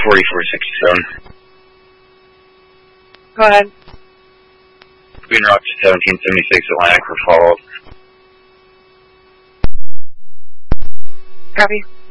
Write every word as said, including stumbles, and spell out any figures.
forty-four sixty-seven. Go ahead. Green Rock to seventeen seventy-six Atlantic for follow-up. Copy.